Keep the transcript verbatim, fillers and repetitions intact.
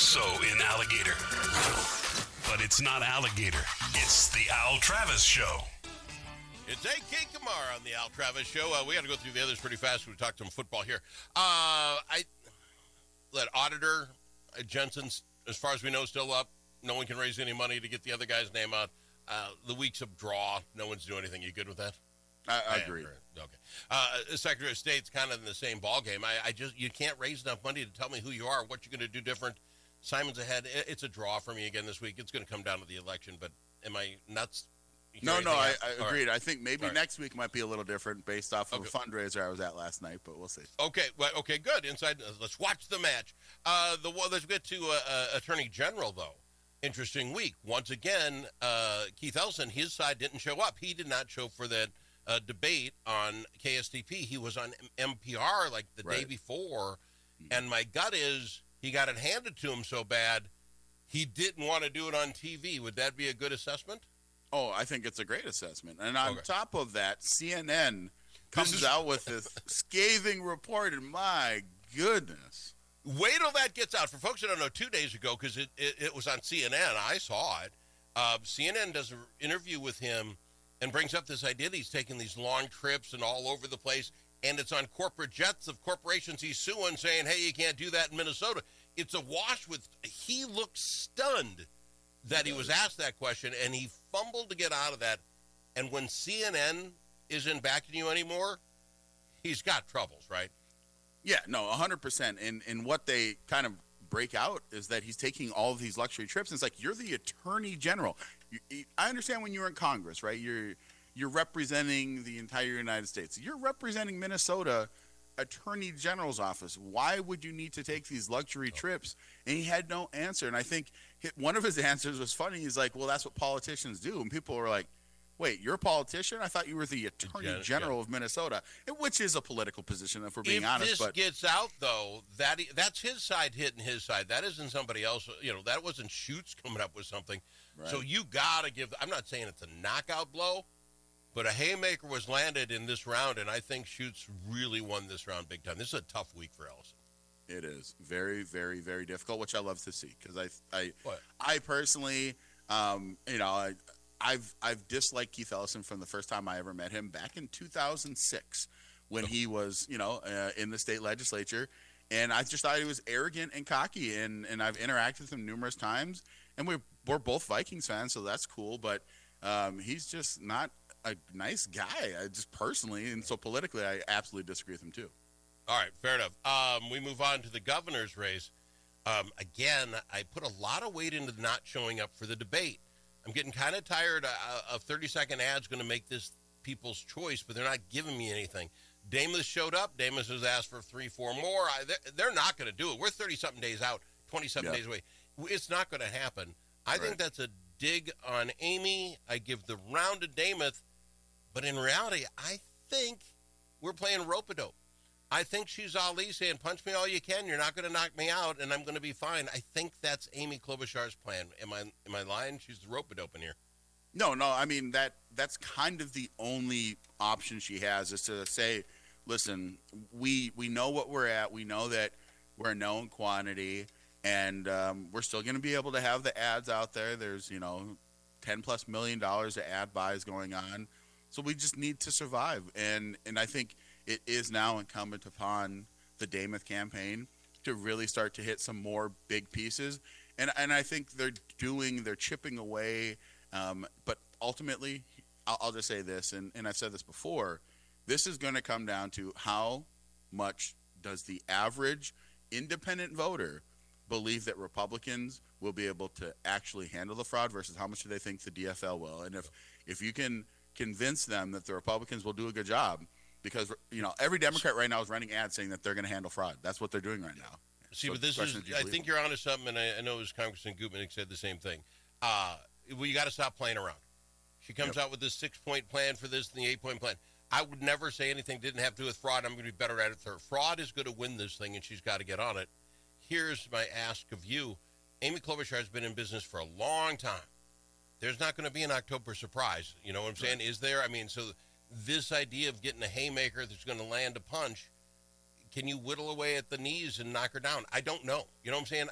also in Alligator. But it's not Alligator. It's the Al Travis Show. It's A K Kamar on the Al Travis Show. Uh, we got to go through the others pretty fast. We talked some football here. Uh, I let Auditor uh, Jensen's, as far as we know, still up. No one can raise any money to get the other guy's name out. Uh, the week's of draw. No one's doing anything. You good with that? I, I agree. Okay. Uh, Secretary of State's kind of in the same ballgame. I, I just you can't raise enough money to tell me who you are, what you're going to do different. Simon's ahead. It, it's a draw for me again this week. It's going to come down to the election. But am I nuts? No, no, I, I agreed. Right. I think maybe right. next week might be a little different based off of okay. a fundraiser I was at last night, but we'll see. Okay, well, okay, good. Inside, uh, let's watch the match. Uh, the well, let's get to uh, uh, Attorney General though. Interesting week once again. Uh, Keith Ellison, his side didn't show up. He did not show for that uh, debate on K S T P. He was on M P R like the right. day before, mm-hmm. and my gut is he got it handed to him so bad he didn't want to do it on T V. Would that be a good assessment? Oh, I think it's a great assessment. And on okay. top of that, C N N comes is... out with this scathing report, and my goodness. Wait till that gets out. For folks that don't know, two days ago, because it, it, it was on C N N, I saw it, uh, C N N does an interview with him and brings up this idea that he's taking these long trips and all over the place, and it's on corporate jets of corporations he's suing, saying, hey, you can't do that in Minnesota. It's a wash with – he looked stunned that he was asked that question, and he fumbled to get out of that. And when C N N isn't backing you anymore, he's got troubles, right? Yeah, no, one hundred percent. And, and what they kind of break out is that he's taking all of these luxury trips. And it's like, you're the attorney general. You, I understand when you're in Congress, right? You're, you're representing the entire United States. You're representing Minnesota Attorney General's office. Why would you need to take these luxury trips? And he had no answer. And I think one of his answers was funny. He's like, well, that's what politicians do. And people were like, wait, you're a politician? I thought you were the Attorney Gen- General yeah. of Minnesota, which is a political position, if we're being if honest. If this but gets out, though, that that's his side hitting his side. That isn't somebody else. You know, that wasn't Schutz coming up with something. Right. So you got to give – I'm not saying it's a knockout blow, but a haymaker was landed in this round, and I think Schutz really won this round big time. This is a tough week for Ellison. It is very, very, very difficult, which I love to see because I, I, what? I personally, um, you know, I, I've, I've disliked Keith Ellison from the first time I ever met him back in two thousand six when he was, you know, uh, in the state legislature, and I just thought he was arrogant and cocky, and, and I've interacted with him numerous times, and we're we're both Vikings fans, so that's cool, but um, he's just not a nice guy, I just personally, and so politically, I absolutely disagree with him too. All right, fair enough. Um, we move on to the governor's race. Um, again, I put a lot of weight into not showing up for the debate. I'm getting kind of tired uh, of thirty-second ads going to make this people's choice, but they're not giving me anything. Damas showed up. Damas has asked for three, four more. I, they're, they're not going to do it. We're thirty-something days out, twenty-seven yeah. days away. It's not going to happen. I right. think that's a dig on Amy. I give the round to Damath, but in reality, I think we're playing rope-a-dope. I think she's Ali saying, punch me all you can. You're not going to knock me out, and I'm going to be fine. I think that's Amy Klobuchar's plan. Am I am I lying? She's the rope-a-dope in here. No, no. I mean, that that's kind of the only option she has is to say, listen, we we know what we're at. We know that we're a known quantity, and um, we're still going to be able to have the ads out there. There's, you know, ten plus million dollars of ad buys going on. So we just need to survive. And and I think it is now incumbent upon the Damath campaign to really start to hit some more big pieces. And and I think they're doing, they're chipping away. Um, but ultimately, I'll, I'll just say this, and, and I've said this before, this is going to come down to how much does the average independent voter believe that Republicans will be able to actually handle the fraud versus how much do they think the D F L will. And if, if you can convince them that the Republicans will do a good job, because, you know, every Democrat right now is running ads saying that they're going to handle fraud. That's what they're doing right now. See, so but this is, I think you're onto something, and I, I know it was Congressman Gutman who said the same thing. Uh, well, you got to stop playing around. She comes Yep. out with this six-point plan for this and the eight-point plan. I would never say anything didn't have to do with fraud. I'm going to be better at it with her. Fraud is going to win this thing, and she's got to get on it. Here's my ask of you. Amy Klobuchar has been in business for a long time. There's not going to be an October surprise. You know what I'm saying? Right. Is there? I mean, so this idea of getting a haymaker that's going to land a punch, can you whittle away at the knees and knock her down? I don't know. You know what I'm saying?